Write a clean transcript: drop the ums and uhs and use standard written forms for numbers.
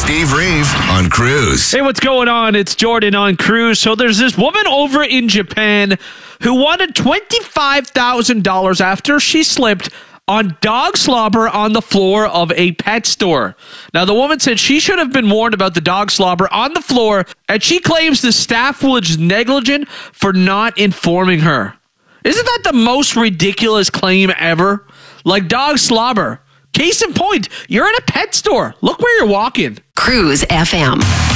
Dave Rave on Cruise. Hey, what's going on? It's Jordan on Cruise. So there's this woman over in Japan who wanted $25,000 after she slipped on dog slobber on the floor of a pet store. Now, the woman said she should have been warned about the dog slobber on the floor, and she claims the staff was negligent for not informing her. Isn't that the most ridiculous claim ever? Like dog slobber. Case in point, you're in a pet store. Look where you're walking. Cruise FM.